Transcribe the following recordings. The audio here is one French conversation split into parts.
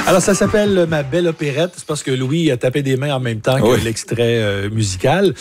Alors, ça s'appelle Ma belle opérette. C'est parce que Louis a tapé des mains en même temps que l'extrait musical.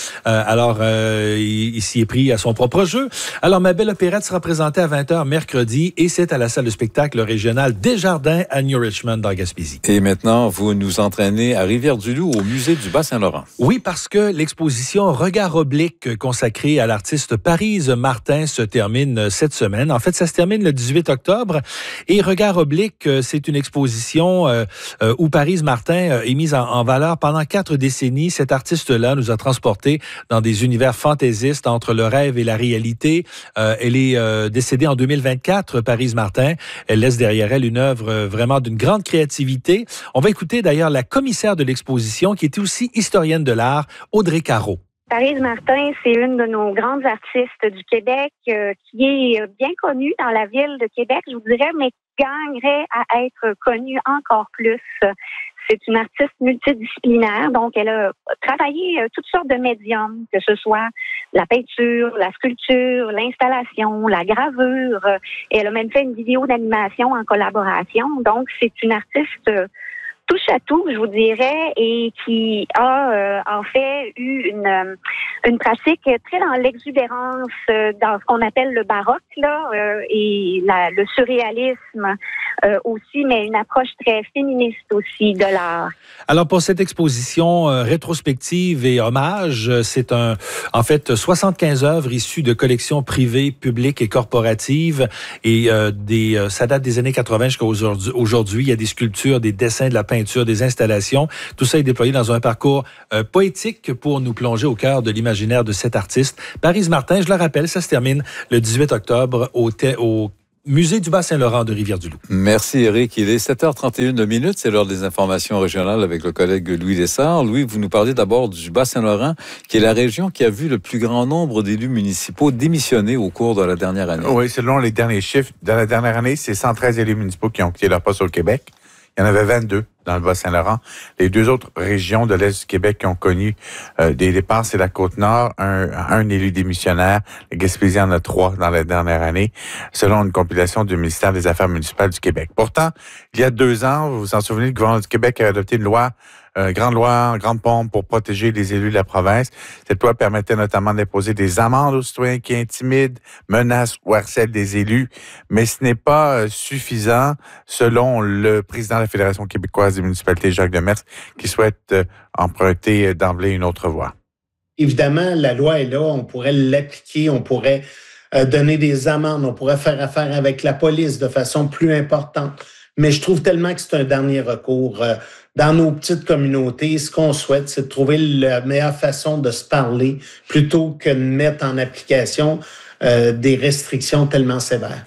Il s'y est pris à son propre jeu. Alors, Ma belle opérette sera présentée à 20h mercredi et c'est à la salle de spectacle régionale Desjardins à New Richmond, dans Gaspésie. Et maintenant, vous nous entraînez à Rivière-du-Loup, au musée du Bas-Saint-Laurent. Oui, parce que l'exposition Regard oblique consacrée à l'artiste Parise Martin se termine cette semaine. En fait, ça se termine le 18 octobre. Et Regard oblique, c'est une exposition où Parise Martin est mise en valeur pendant 4 décennies. Cet artiste-là nous a transportés dans des univers fantaisistes entre le rêve et la réalité. Elle est décédée en 2024, Parise Martin. Elle laisse derrière elle une œuvre vraiment d'une grande créativité. On va écouter d'ailleurs la commissaire de l'exposition, qui était aussi historienne de l'art, Audrey Caro. Parise Martin, c'est une de nos grandes artistes du Québec qui est bien connue dans la ville de Québec, je vous dirais, mais qui gagnerait à être connue encore plus. C'est une artiste multidisciplinaire, donc elle a travaillé toutes sortes de médiums, que ce soit la peinture, la sculpture, l'installation, la gravure, et elle a même fait une vidéo d'animation en collaboration. Donc, c'est une artiste touche à tout, je vous dirais, et qui a en fait eu une pratique très dans l'exubérance, dans ce qu'on appelle le baroque, et le surréalisme aussi, mais une approche très féministe aussi de l'art. Alors, pour cette exposition rétrospective et hommage, c'est en fait 75 œuvres issues de collections privées, publiques et corporatives, et ça date des années 80 jusqu'à aujourd'hui. Il y a des sculptures, des dessins, de la peinture, des installations. Tout ça est déployé dans un parcours poétique pour nous plonger au cœur de l'imaginaire de cet artiste. Parise Martin, je le rappelle, ça se termine le 18 octobre au Musée du Bas-Saint-Laurent de Rivière-du-Loup. Merci, Éric. Il est 7h31. C'est l'heure des informations régionales avec le collègue Louis Lessard. Louis, vous nous parlez d'abord du Bas-Saint-Laurent, qui est la région qui a vu le plus grand nombre d'élus municipaux démissionner au cours de la dernière année. Oui, selon les derniers chiffres, dans la dernière année, c'est 113 élus municipaux qui ont quitté leur poste au Québec. Il y en avait 22 dans le Bas-Saint-Laurent. Les 2 autres régions de l'Est du Québec qui ont connu des départs, c'est la Côte-Nord, un élu démissionnaire. La Gaspésie en a 3 dans la dernière année, selon une compilation du ministère des Affaires municipales du Québec. Pourtant, il y a 2 ans, vous vous en souvenez, le gouvernement du Québec a adopté une grande pompe pour protéger les élus de la province. Cette loi permettait notamment d'imposer des amendes aux citoyens qui intimident, menacent ou harcèlent des élus. Mais ce n'est pas suffisant, selon le président de la Fédération québécoise des municipalités, Jacques Demers, qui souhaite emprunter d'emblée une autre voie. Évidemment, la loi est là, on pourrait l'appliquer, on pourrait donner des amendes, on pourrait faire affaire avec la police de façon plus importante. Mais je trouve tellement que c'est un dernier recours. Dans nos petites communautés, ce qu'on souhaite, c'est de trouver la meilleure façon de se parler plutôt que de mettre en application des restrictions tellement sévères.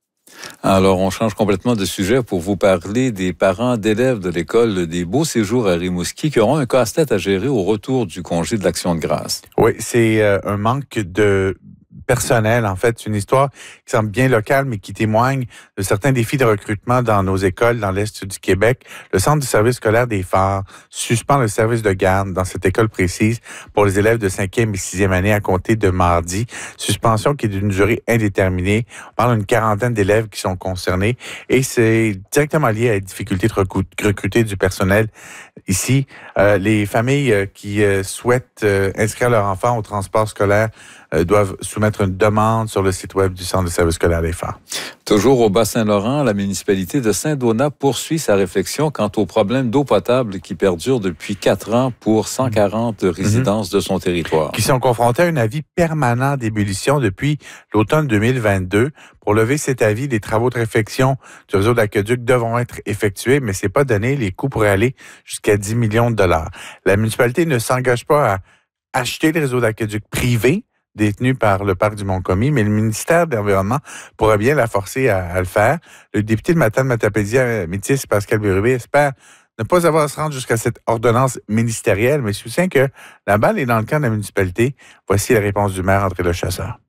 Alors, on change complètement de sujet pour vous parler des parents d'élèves de l'école des Beaux Séjours à Rimouski qui auront un casse-tête à gérer au retour du congé de l'Action de grâce. Oui, c'est un manque de personnel. En fait, c'est une histoire qui semble bien locale, mais qui témoigne de certains défis de recrutement dans nos écoles dans l'Est du Québec. Le Centre du service scolaire des Phares suspend le service de garde dans cette école précise pour les élèves de 5e et 6e année à compter de mardi. Suspension qui est d'une durée indéterminée. On parle d'une 40aine d'élèves qui sont concernés et c'est directement lié à la difficulté de recruter du personnel ici. Les familles qui souhaitent inscrire leur enfant au transport scolaire doivent soumettre une demande sur le site web du Centre de service scolaire des Phares. Toujours au Bas-Saint-Laurent, la municipalité de Saint-Donat poursuit sa réflexion quant au problème d'eau potable qui perdure depuis 4 ans pour 140 résidences de son territoire. Qui sont confrontés à un avis permanent d'ébullition depuis l'automne 2022. Pour lever cet avis, des travaux de réfection du réseau d'aqueduc devront être effectués, mais c'est pas donné. Les coûts pourraient aller jusqu'à 10 millions de dollars. La municipalité ne s'engage pas à acheter le réseau d'aqueduc privé détenu par le parc du Mont-Commis, mais le ministère de l'Environnement pourrait bien la forcer à le faire. Le député de Matane-Matapédia, Métis, Pascal Bérubé, espère ne pas avoir à se rendre jusqu'à cette ordonnance ministérielle, mais soutient que la balle est dans le camp de la municipalité. Voici la réponse du maire André Lechausseur.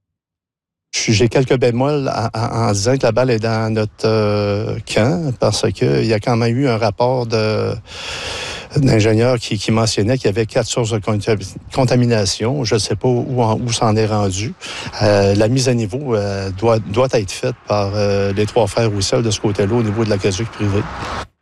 J'ai quelques bémols en disant que la balle est dans notre camp, parce qu'il y a quand même eu un rapport d'ingénieurs qui mentionnait qu'il y avait 4 sources de contamination. Je ne sais pas où ça en est rendu. La mise à niveau doit être faite par les 3 frères Roussel de ce côté-là au niveau de l'aqueduc privé.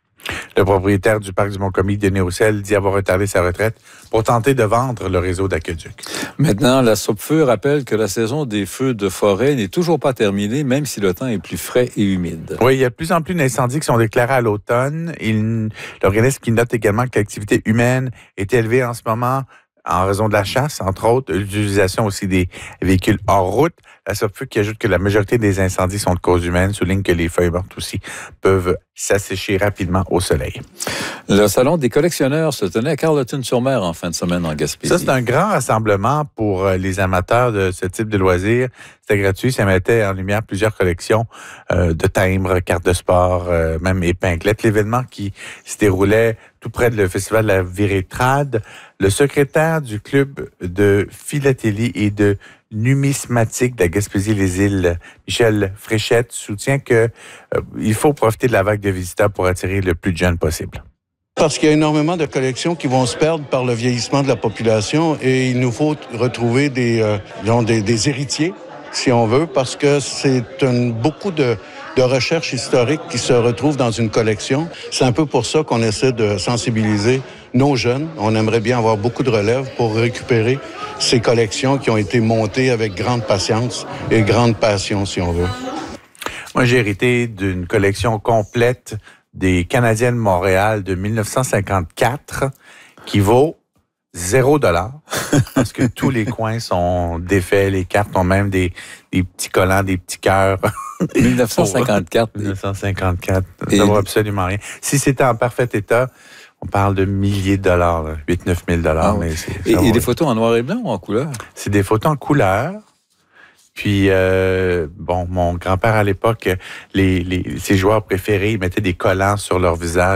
Le propriétaire du parc du Mont-Commis, Denis Roussel, dit avoir retardé sa retraite pour tenter de vendre le réseau d'aqueduc. Maintenant, la SOPFEU rappelle que la saison des feux de forêt n'est toujours pas terminée, même si le temps est plus frais et humide. Oui, il y a de plus en plus d'incendies qui sont déclarés à l'automne. L'organisme qui note également que l'activité humaine est élevée en ce moment en raison de la chasse, entre autres, l'utilisation aussi des véhicules hors route. La SOPFEU qui ajoute que la majorité des incendies sont de cause humaine, souligne que les feuilles mortes aussi peuvent s'assécher rapidement au soleil. Le salon des collectionneurs se tenait à Carleton-sur-Mer en fin de semaine en Gaspésie. Ça, c'est un grand rassemblement pour les amateurs de ce type de loisirs. C'était gratuit, ça mettait en lumière plusieurs collections de timbres, cartes de sport, même épinglettes. L'événement qui se déroulait tout près du festival de la Virée-Trad. Le secrétaire du club de philatélie et de numismatique de la Gaspésie-les-Îles, Michel Fréchette, soutient que il faut profiter de la vague de visiteurs pour attirer le plus de jeunes possible. Parce qu'il y a énormément de collections qui vont se perdre par le vieillissement de la population et il nous faut retrouver des héritiers, si on veut, parce que c'est beaucoup de recherches historiques qui se retrouvent dans une collection. C'est un peu pour ça qu'on essaie de sensibiliser nos jeunes. On aimerait bien avoir beaucoup de relève pour récupérer ces collections qui ont été montées avec grande patience et grande passion, si on veut. Moi, j'ai hérité d'une collection complète des Canadiens de Montréal de 1954 qui vaut $0 parce que tous les coins sont défaits, les cartes ont même des petits collants, des petits cœurs. 1954. 1954, ça vaut absolument rien. Si c'était en parfait état, on parle de milliers de dollars, 8-9 000 $. Mais et des photos en noir et blanc ou en couleur? C'est des photos en couleur. Puis, mon grand-père à l'époque, ses joueurs préférés, ils mettaient des collants sur leur visage.